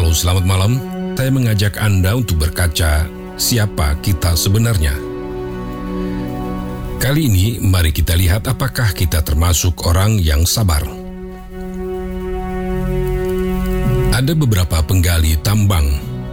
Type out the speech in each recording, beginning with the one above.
Halo, selamat malam. Saya mengajak Anda untuk berkaca siapa kita sebenarnya. Kali ini, mari kita lihat apakah kita termasuk orang yang sabar. Ada beberapa penggali tambang.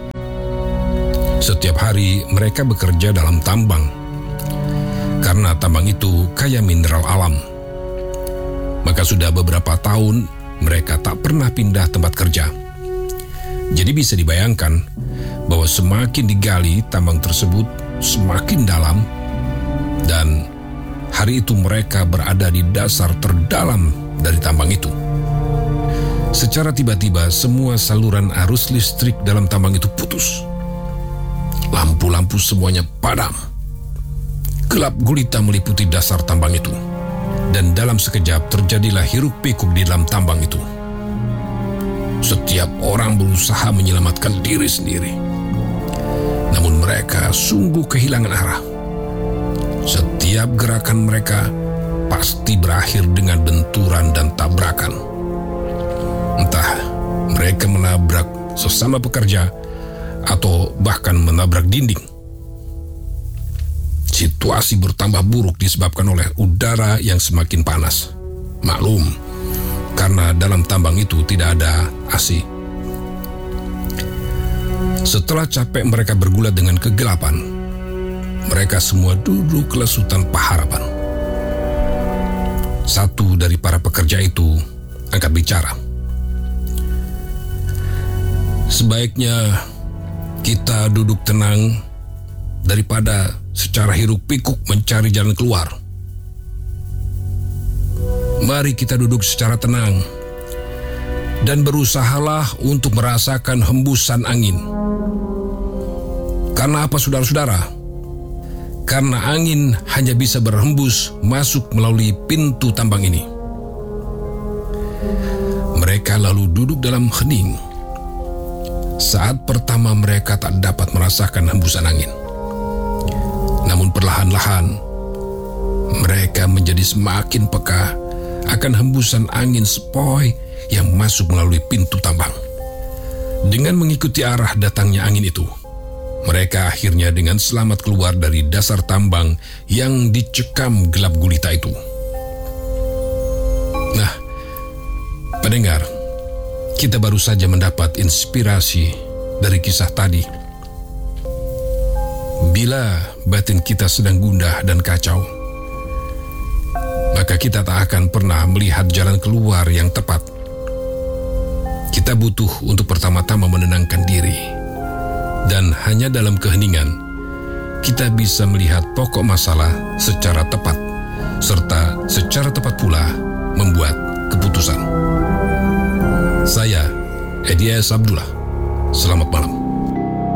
Setiap hari mereka bekerja dalam tambang, karena tambang itu kaya mineral alam. Maka sudah beberapa tahun mereka tak pernah pindah tempat kerja. Jadi bisa dibayangkan bahwa semakin digali tambang tersebut semakin dalam, dan hari itu mereka berada di dasar terdalam dari tambang itu. Secara tiba-tiba semua saluran arus listrik dalam tambang itu putus. Lampu-lampu semuanya padam. Gelap gulita meliputi dasar tambang itu, dan dalam sekejap terjadilah hiruk-pikuk di dalam tambang itu. Setiap orang berusaha menyelamatkan diri sendiri, namun mereka sungguh kehilangan arah. Setiap gerakan mereka pasti berakhir dengan benturan dan tabrakan. Entah mereka menabrak sesama pekerja atau bahkan menabrak dinding. Situasi bertambah buruk disebabkan oleh udara yang semakin panas. Maklum, karena dalam tambang itu tidak ada AC. Setelah capek mereka bergulat dengan kegelapan, mereka semua duduk lesu tanpa harapan. Satu dari para pekerja itu angkat bicara. Sebaiknya kita duduk tenang daripada secara hiruk-pikuk mencari jalan keluar. Mari kita duduk secara tenang dan berusahalah untuk merasakan hembusan angin. Karena apa, saudara-saudara? Karena angin hanya bisa berhembus masuk melalui pintu tambang ini. Mereka lalu duduk dalam hening. Saat pertama mereka tak dapat merasakan hembusan angin. Namun perlahan-lahan mereka menjadi semakin peka akan hembusan angin sepoi yang masuk melalui pintu tambang. Dengan mengikuti arah datangnya angin itu, mereka akhirnya dengan selamat keluar dari dasar tambang yang dicekam gelap gulita itu. Nah, pendengar, kita baru saja mendapat inspirasi dari kisah tadi. Bila batin kita sedang gundah dan kacau, maka kita tak akan pernah melihat jalan keluar yang tepat. Kita butuh untuk pertama-tama menenangkan diri, dan hanya dalam keheningan kita bisa melihat pokok masalah secara tepat, serta secara tepat pula membuat keputusan. Saya, Edias Abdullah. Selamat malam.